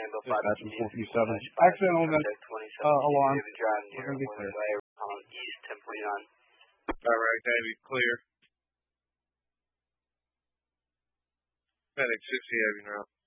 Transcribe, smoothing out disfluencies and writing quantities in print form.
Dispatch 437. Accident on that alarm. We're going to be clear. East 1049. Alright, Navy, clear. Medic 60 Avenue now.